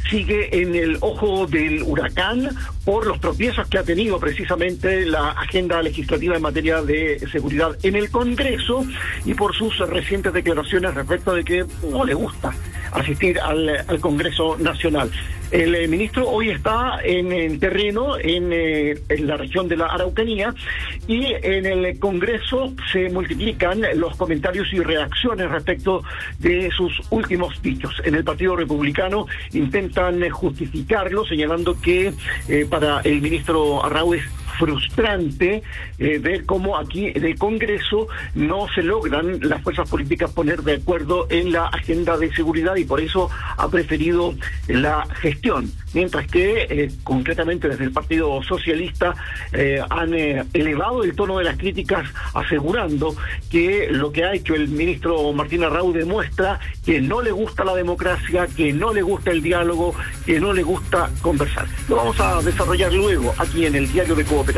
sigue en el ojo del huracán por los tropiezos que ha tenido precisamente la agenda legislativa en materia de seguridad en el Congreso y por sus recientes declaraciones respecto de que no le gusta asistir al Congreso Nacional. El ministro hoy está en el terreno, en la región de la Araucanía, y en el Congreso se multiplican los comentarios y reacciones respecto de sus últimos dichos. En el Partido Republicano intentan justificarlo, señalando que para el ministro Arrau es frustrante ver cómo aquí en el Congreso no se logran las fuerzas políticas poner de acuerdo en la agenda de seguridad y por eso ha preferido la gestión, mientras que concretamente desde el Partido Socialista han elevado el tono de las críticas asegurando que lo que ha hecho el ministro Martín Arrau demuestra que no le gusta la democracia, que no le gusta el diálogo, que no le gusta conversar. Lo vamos a desarrollar luego aquí en el Diario de Cooperativa.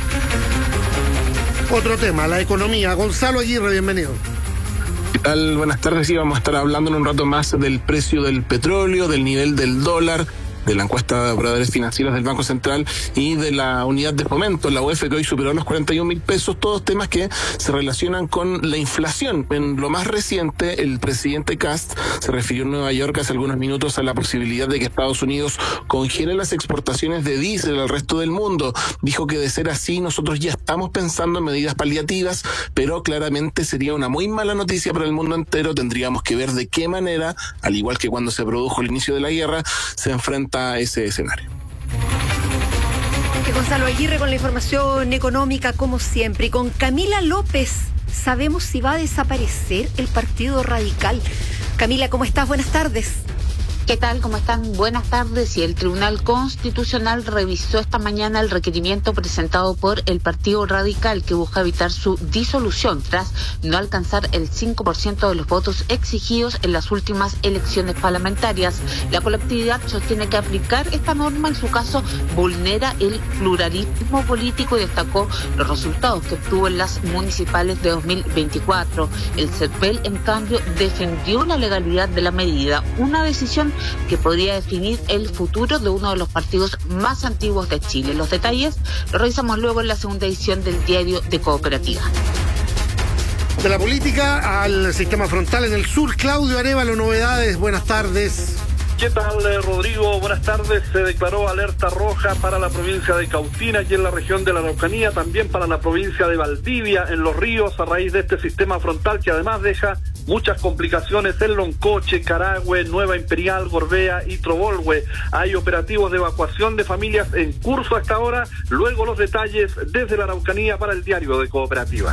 Otro tema, la economía. Gonzalo Aguirre, bienvenido. ¿Qué tal? Buenas tardes. Sí, vamos a estar hablando en un rato más del precio del petróleo, del nivel del dólar, de la encuesta de operadores financieros del Banco Central y de la unidad de fomento, la UEF, que hoy superó los 41.000 pesos, todos temas que se relacionan con la inflación. En lo más reciente, el presidente Kast se refirió en Nueva York hace algunos minutos a la posibilidad de que Estados Unidos congele las exportaciones de diésel al resto del mundo. Dijo que de ser así, nosotros ya estamos pensando en medidas paliativas, pero claramente sería una muy mala noticia para el mundo entero. Tendríamos que ver de qué manera, al igual que cuando se produjo el inicio de la guerra, se enfrenta a ese escenario. Gonzalo Aguirre con la información económica como siempre, y con Camila López. ¿Sabemos si va a desaparecer el Partido Radical? Camila, ¿cómo estás? Buenas tardes. ¿Qué tal? ¿Cómo están? Buenas tardes. Y el Tribunal Constitucional revisó esta mañana el requerimiento presentado por el Partido Radical, que busca evitar su disolución tras no alcanzar el 5% de los votos exigidos en las últimas elecciones parlamentarias. La colectividad sostiene que aplicar esta norma en su caso vulnera el pluralismo político y destacó los resultados que obtuvo en las municipales de 2024. El CERVEL, en cambio, defendió la legalidad de la medida, una decisión que podría definir el futuro de uno de los partidos más antiguos de Chile. Los detalles los revisamos luego en la segunda edición del Diario de Cooperativa. De la política al sistema frontal en el sur, Claudio Arévalo, novedades, buenas tardes. ¿Qué tal, Rodrigo? Buenas tardes. Se declaró alerta roja para la provincia de Cautín, aquí en la región de la Araucanía, también para la provincia de Valdivia, en Los Ríos, a raíz de este sistema frontal que además deja muchas complicaciones en Loncoche, Carahue, Nueva Imperial, Gorbea y Trobolhue. Hay operativos de evacuación de familias en curso hasta ahora. Luego los detalles desde la Araucanía para el Diario de Cooperativa.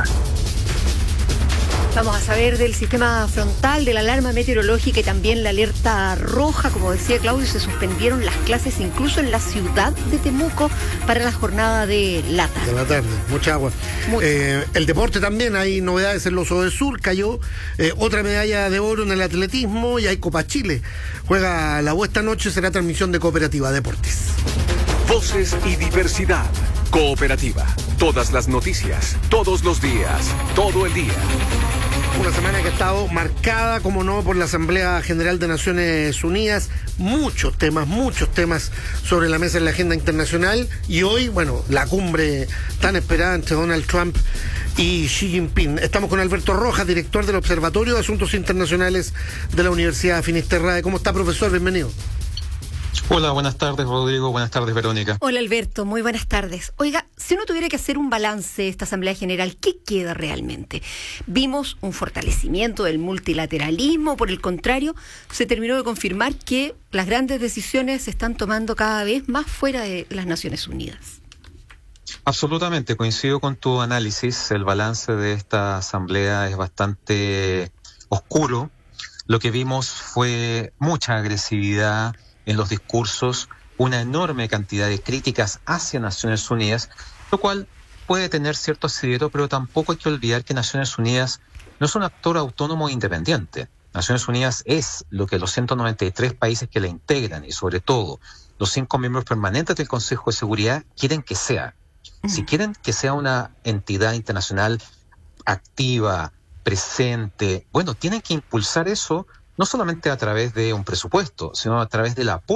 Vamos a saber del sistema frontal, de la alarma meteorológica y también la alerta roja. Como decía Claudio, se suspendieron las clases incluso en la ciudad de Temuco para la jornada de la tarde. De la tarde, mucha agua. El deporte también, hay novedades en los Sur, cayó otra medalla de oro en el atletismo y hay Copa Chile. Juega la U esta noche, será transmisión de Cooperativa Deportes. Voces y diversidad. Cooperativa. Todas las noticias, todos los días, todo el día. Una semana que ha estado marcada, como no, por la Asamblea General de Naciones Unidas. Muchos temas sobre la mesa en la agenda internacional. Y hoy, bueno, la cumbre tan esperada entre Donald Trump y Xi Jinping. Estamos con Alberto Rojas, director del Observatorio de Asuntos Internacionales de la Universidad Finisterrae. ¿Cómo está, profesor? Bienvenido. Hola, buenas tardes, Rodrigo. Buenas tardes, Verónica. Hola, Alberto. Muy buenas tardes. Oiga, si uno tuviera que hacer un balance de esta Asamblea General, ¿qué queda realmente? ¿Vimos un fortalecimiento del multilateralismo? Por el contrario, se terminó de confirmar que las grandes decisiones se están tomando cada vez más fuera de las Naciones Unidas. Absolutamente, coincido con tu análisis. El balance de esta Asamblea es bastante oscuro. Lo que vimos fue mucha agresividad en los discursos, una enorme cantidad de críticas hacia Naciones Unidas, lo cual puede tener cierto asidero, pero tampoco hay que olvidar que Naciones Unidas no es un actor autónomo e independiente. Naciones Unidas es lo que los 193 países que la integran y sobre todo los 5 miembros permanentes del Consejo de Seguridad quieren que sea. Si quieren que sea una entidad internacional activa, presente, bueno, tienen que impulsar eso no solamente a través de un presupuesto, sino a través del apoyo